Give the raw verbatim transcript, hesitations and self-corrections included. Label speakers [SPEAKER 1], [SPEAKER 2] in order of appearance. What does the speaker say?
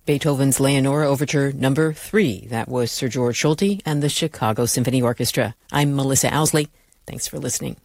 [SPEAKER 1] Beethoven's Leonora Overture Number three. That was Sir George Solti and the Chicago Symphony Orchestra. I'm Melissa Owsley. Thanks for listening.